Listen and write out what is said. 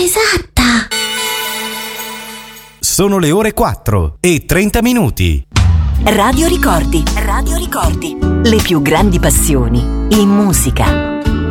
esatta. Sono le ore 4:30. Radio Ricordi. Radio Ricordi. Le più grandi passioni in musica.